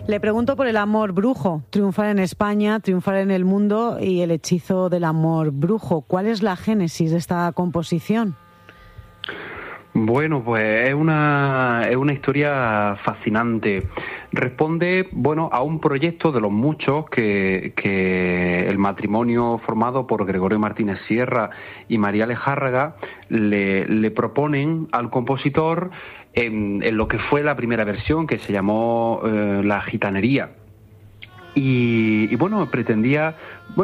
Le pregunto por el amor brujo, triunfar en España, triunfar en el mundo y el hechizo del amor brujo. ¿Cuál es la génesis de esta composición? Bueno, pues es una historia fascinante. Responde, a un proyecto de los muchos que el matrimonio formado por Gregorio Martínez Sierra y María Lejárraga le proponen al compositor en lo que fue la primera versión, que se llamó La Gitanería. Y pretendía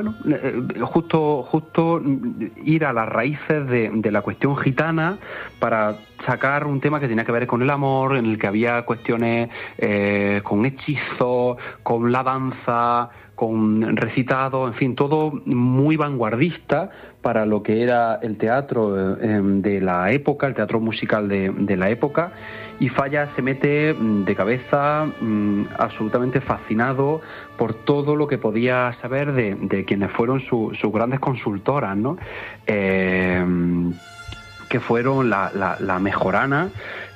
justo ir a las raíces de la cuestión gitana para sacar un tema que tenía que ver con el amor, en el que había cuestiones con hechizos, con la danza, con recitados, en fin, todo muy vanguardista para lo que era el teatro de la época, el teatro musical de la época. Y Falla se mete de cabeza absolutamente fascinado por todo lo que podía saber de quienes fueron sus grandes consultoras, ¿no? Que fueron la Mejorana,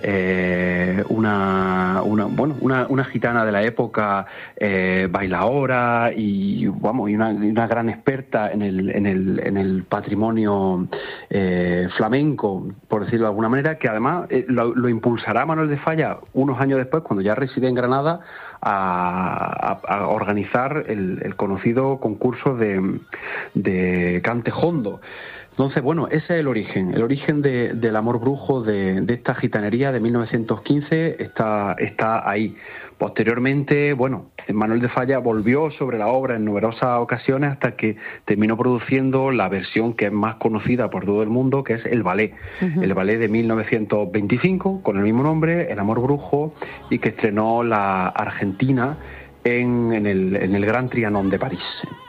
una gitana de la época, bailaora y una gran experta en el patrimonio flamenco, por decirlo de alguna manera, que además lo impulsará Manuel de Falla unos años después, cuando ya reside en Granada, a organizar el conocido concurso de cante jondo. Entonces, ese es el origen del amor brujo de esta gitanería de 1915 está ahí. Posteriormente, Manuel de Falla volvió sobre la obra en numerosas ocasiones hasta que terminó produciendo la versión que es más conocida por todo el mundo, que es el ballet. Uh-huh. El ballet de 1925, con el mismo nombre, El amor brujo, y que estrenó la Argentina en el Gran Trianon de París.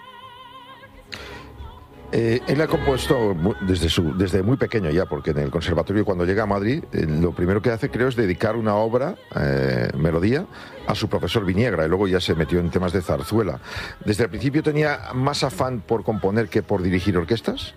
Él ha compuesto desde muy pequeño ya, porque en el conservatorio, cuando llega a Madrid, lo primero que hace, creo, es dedicar una obra, melodía, a su profesor Viniegra, y luego ya se metió en temas de zarzuela. ¿Desde el principio tenía más afán por componer que por dirigir orquestas?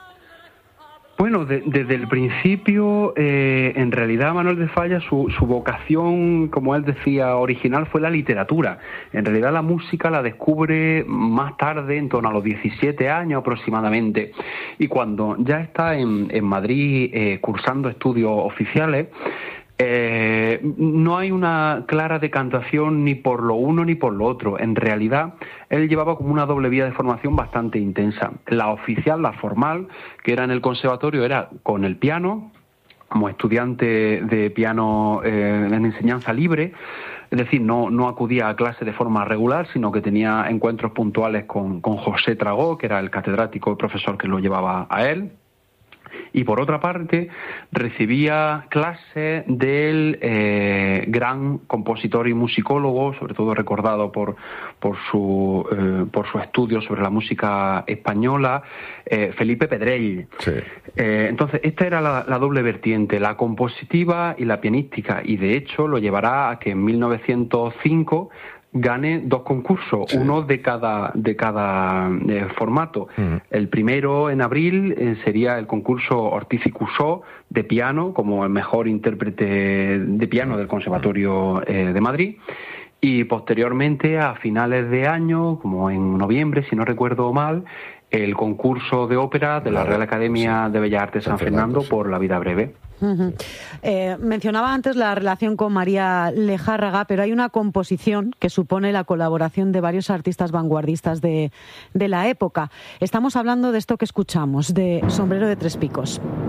Desde el principio, en realidad, Manuel de Falla, su vocación, como él decía, original fue la literatura. En realidad, la música la descubre más tarde, en torno a los 17 años aproximadamente. Y cuando ya está en Madrid cursando estudios oficiales, no hay una clara decantación ni por lo uno ni por lo otro. En realidad, él llevaba como una doble vía de formación bastante intensa. La oficial, la formal, que era en el conservatorio, era con el piano, como estudiante de piano en enseñanza libre. Es decir, no acudía a clase de forma regular, sino que tenía encuentros puntuales con José Tragó, que era el catedrático y profesor que lo llevaba a él. Y por otra parte, recibía clases del gran compositor y musicólogo, sobre todo recordado por su estudio sobre la música española, Felipe Pedrell. Sí. Entonces, esta era la doble vertiente, la compositiva y la pianística, y de hecho lo llevará a que en 1905 gane 2 concursos, sí, uno de cada formato. Uh-huh. El primero, en abril, sería el concurso Ortiz y Cussó de piano, como el mejor intérprete de piano del Conservatorio de Madrid. Y posteriormente, a finales de año, como en noviembre, si no recuerdo mal, el concurso de ópera de la Real Academia de Bellas Artes San Fernando por La vida breve. Uh-huh. Mencionaba antes la relación con María Lejárraga, pero hay una composición que supone la colaboración de varios artistas vanguardistas de la época. Estamos hablando de esto que escuchamos, de Sombrero de Tres Picos.